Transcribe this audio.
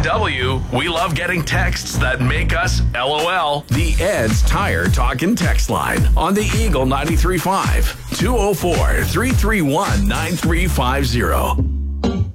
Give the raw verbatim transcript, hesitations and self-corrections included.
W, we love getting texts that make us LOL. The Ed's Tire Talk and Text Line on the Eagle ninety-three point five, two oh four, three three one, nine three five zero.